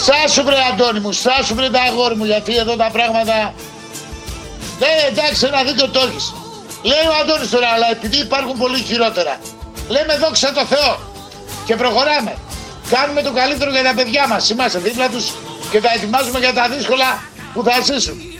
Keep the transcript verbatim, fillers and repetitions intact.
Στάσου βρε Αντώνη μου, στάσου βρε τα αγόρι μου, γιατί εδώ τα πράγματα... Ναι, εντάξει, ένα δίκιο το έχεις. Λέει ο Αντώνης τώρα, αλλά επειδή υπάρχουν πολύ χειρότερα. Λέμε δόξα τω Θεώ και προχωράμε. Κάνουμε το καλύτερο για τα παιδιά μας. Είμαστε δίπλα τους και τα ετοιμάζουμε για τα δύσκολα που θα ζήσουν.